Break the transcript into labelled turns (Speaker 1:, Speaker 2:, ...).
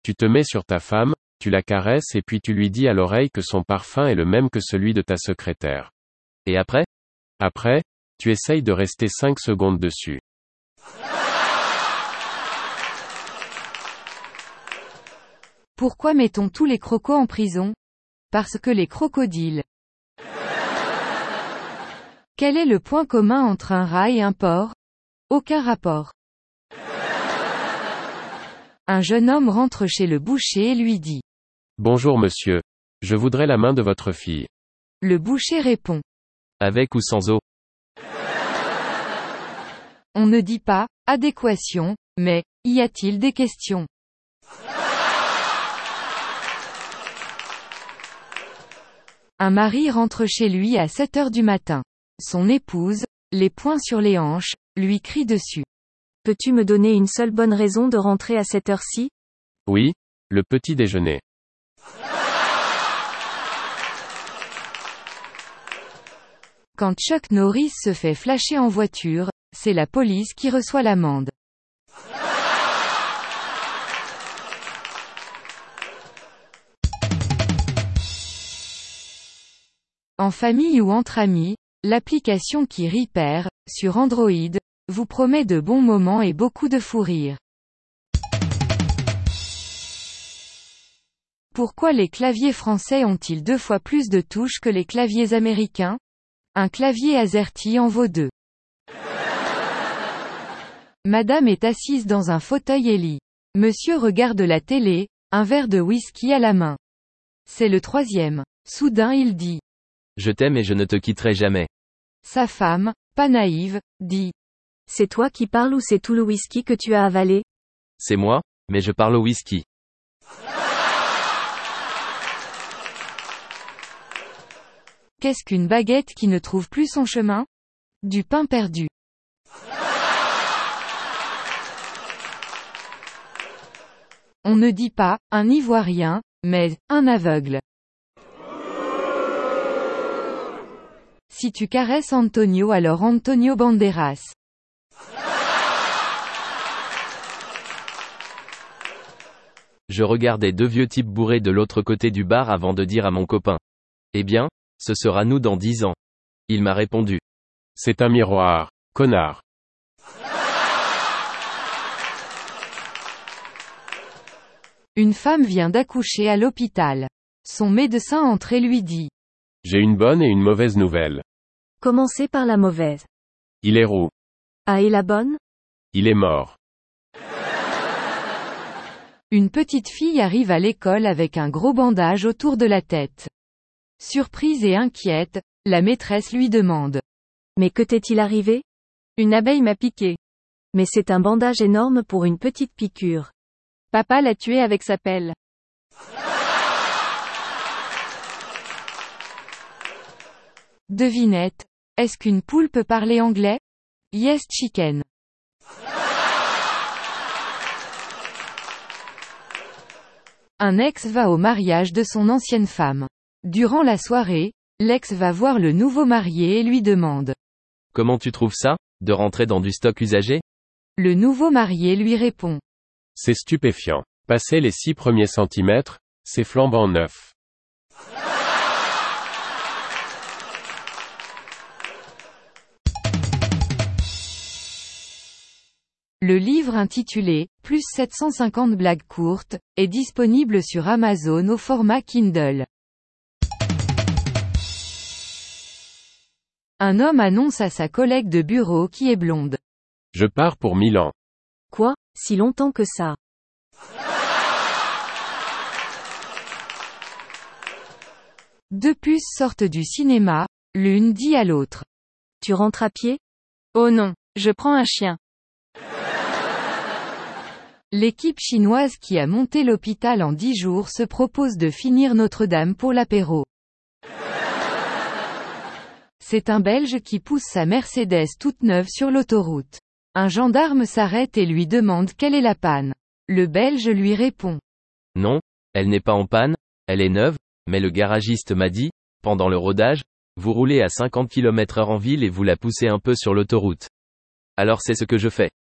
Speaker 1: Tu te mets sur ta femme, tu la caresses et puis tu lui dis à l'oreille que son parfum est le même que celui de ta secrétaire.
Speaker 2: Et après?
Speaker 1: Après, tu essayes de rester 5 secondes dessus.
Speaker 3: Pourquoi mettons tous les crocos en prison? Parce que les crocodiles. Quel est le point commun entre un rat et un porc? Aucun rapport. Un jeune homme rentre chez le boucher et lui dit.
Speaker 1: Bonjour monsieur. Je voudrais la main de votre fille.
Speaker 3: Le boucher répond.
Speaker 2: Avec ou sans eau?
Speaker 3: On ne dit pas, adéquation, mais, y a-t-il des questions? Un mari rentre chez lui à 7 heures du matin. Son épouse, les poings sur les hanches, lui crie dessus.
Speaker 4: Peux-tu me donner une seule bonne raison de rentrer à cette heure-ci?
Speaker 1: Oui, le petit déjeuner.
Speaker 3: Quand Chuck Norris se fait flasher en voiture, c'est la police qui reçoit l'amende. En famille ou entre amis, l'application qui Repair, sur Android, vous promet de bons moments et beaucoup de fou rire. Pourquoi les claviers français ont-ils 2 fois plus de touches que les claviers américains? Un clavier AZERTY en vaut 2. Madame est assise dans un fauteuil et lit. Monsieur regarde la télé, un verre de whisky à la main. C'est le 3e. Soudain il dit.
Speaker 2: Je t'aime et je ne te quitterai jamais.
Speaker 3: Sa femme, pas naïve, dit.
Speaker 4: C'est toi qui parles ou c'est tout le whisky que tu as avalé?
Speaker 2: C'est moi, mais je parle au whisky.
Speaker 3: Qu'est-ce qu'une baguette qui ne trouve plus son chemin? Du pain perdu. On ne dit pas, un Ivoirien, mais, un aveugle. Si tu caresses Antonio alors Antonio Banderas.
Speaker 2: Je regardais 2 vieux types bourrés de l'autre côté du bar avant de dire à mon copain. Eh bien, ce sera nous dans 10 ans. Il m'a répondu.
Speaker 1: C'est un miroir, connard.
Speaker 3: Une femme vient d'accoucher à l'hôpital. Son médecin entre et lui dit.
Speaker 1: J'ai une bonne et une mauvaise nouvelle.
Speaker 4: Commencez par la mauvaise.
Speaker 1: Il est roux.
Speaker 4: Ah et la bonne?
Speaker 1: Il est mort.
Speaker 3: Une petite fille arrive à l'école avec un gros bandage autour de la tête. Surprise et inquiète, la maîtresse lui demande.
Speaker 4: Mais que t'est-il arrivé?
Speaker 3: Une abeille m'a piqué.
Speaker 4: Mais c'est un bandage énorme pour une petite piqûre.
Speaker 3: Papa l'a tué avec sa pelle. Devinette. Est-ce qu'une poule peut parler anglais? Yes chicken. Un ex va au mariage de son ancienne femme. Durant la soirée, l'ex va voir le nouveau marié et lui demande.
Speaker 2: Comment tu trouves ça, de rentrer dans du stock usagé?
Speaker 3: Le nouveau marié lui répond.
Speaker 1: C'est stupéfiant. Passer les 6 premiers centimètres, c'est flambant neuf.
Speaker 3: Le livre intitulé « Plus 750 blagues courtes » est disponible sur Amazon au format Kindle. Un homme annonce à sa collègue de bureau qui est blonde.
Speaker 1: Je pars pour Milan.
Speaker 4: Quoi, si longtemps que ça?
Speaker 3: Deux puces sortent du cinéma, l'une dit à l'autre.
Speaker 4: Tu rentres à pied?
Speaker 3: Oh non, je prends un chien. L'équipe chinoise qui a monté l'hôpital en 10 jours se propose de finir Notre-Dame pour l'apéro. C'est un Belge qui pousse sa Mercedes toute neuve sur l'autoroute. Un gendarme s'arrête et lui demande quelle est la panne. Le Belge lui répond.
Speaker 2: Non, elle n'est pas en panne, elle est neuve, mais le garagiste m'a dit, pendant le rodage, vous roulez à 50 km/h en ville et vous la poussez un peu sur l'autoroute. Alors c'est ce que je fais.